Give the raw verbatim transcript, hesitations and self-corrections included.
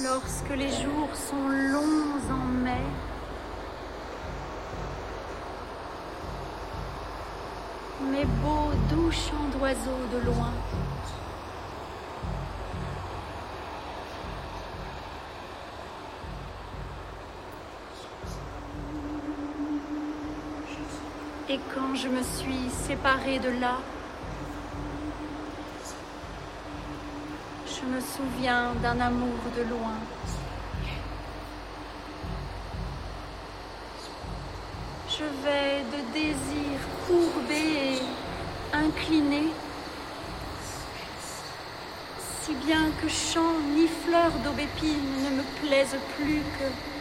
lorsque les jours sont longs en mai, mes beaux doux chants d'oiseaux de loin. Et quand je me suis séparée de là, je me souviens d'un amour de loin. Je vais de désir courbé et incliné, si bien que chant ni fleurs d'aubépine ne me plaisent plus que